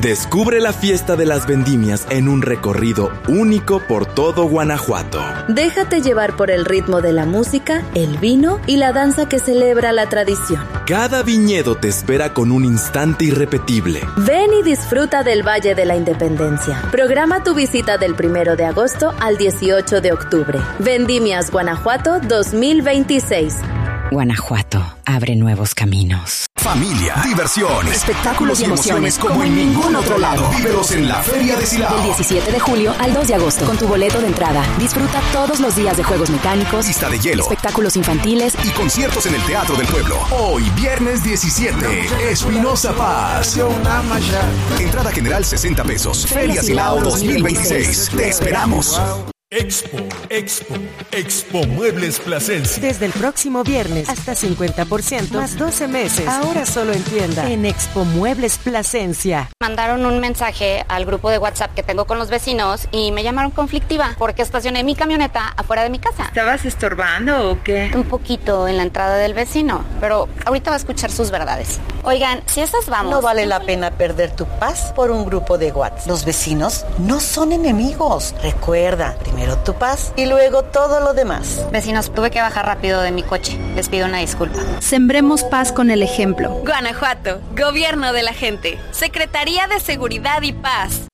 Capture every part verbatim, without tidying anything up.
Descubre la fiesta de las vendimias en un recorrido único por todo Guanajuato. Déjate llevar por el ritmo de la música, el vino y la danza que celebra la tradición. Cada viñedo te espera con un instante irrepetible. Ven y disfruta del Valle de la Independencia. Programa tu visita del primero de agosto al dieciocho de octubre. Vendimias Guanajuato dos mil veintiséis. Guanajuato abre nuevos caminos. Familia, diversión, espectáculos y emociones como en ningún otro lado. Vívelos en la Feria de Silao. Del diecisiete de julio al dos de agosto. Con tu boleto de entrada. Disfruta todos los días de juegos mecánicos, pista de hielo, espectáculos infantiles y conciertos en el Teatro del Pueblo. Hoy, viernes diecisiete, Espinosa Paz. Entrada general sesenta pesos. Feria Silao dos mil veintiséis. Te esperamos. Expo, Expo, Expo Muebles Plasencia. Desde el próximo viernes hasta cincuenta por ciento más doce meses. Ahora solo en tienda en Expo Muebles Plasencia. Mandaron un mensaje al grupo de WhatsApp que tengo con los vecinos y me llamaron conflictiva porque estacioné mi camioneta afuera de mi casa. ¿Estabas estorbando o qué? Un poquito en la entrada del vecino, pero ahorita va a escuchar sus verdades. Oigan, si esas vamos... No vale la pena perder tu paz por un grupo de WhatsApp. Los vecinos no son enemigos. Recuerda, primero tu paz y luego todo lo demás. Vecinos, tuve que bajar rápido de mi coche. Les pido una disculpa. Sembremos paz con el ejemplo. Guanajuato, Gobierno de la Gente, Secretaría de Seguridad y Paz.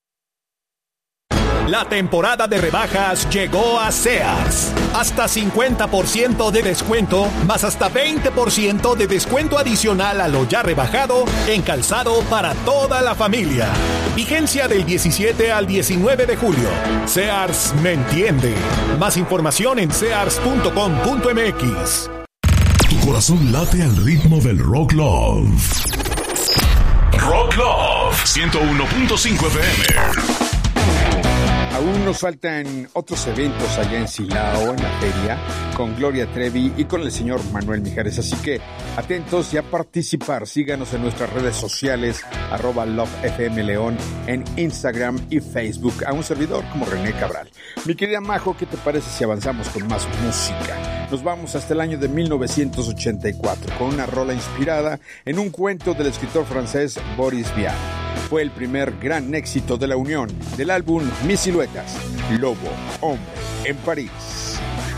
La temporada de rebajas llegó a Sears. Hasta cincuenta por ciento de descuento, más hasta veinte por ciento de descuento adicional a lo ya rebajado en calzado para toda la familia. Vigencia del diecisiete al diecinueve de julio. Sears me entiende. Más información en sears punto com punto m x. Tu corazón late al ritmo del Rock Love. Rock Love ciento uno punto cinco F M. Aún nos faltan otros eventos allá en Silao, en la feria, con Gloria Trevi y con el señor Manuel Mijares. Así que atentos y a participar. Síganos en nuestras redes sociales, arroba Love F M León, en Instagram y Facebook. A un servidor como René Cabral. Mi querida Majo, ¿qué te parece si avanzamos con más música? Nos vamos hasta el año de mil novecientos ochenta y cuatro, con una rola inspirada en un cuento del escritor francés Boris Vian. Fue el primer gran éxito de la unión del álbum Mis Siluetas, Lobo, Hombre, en París.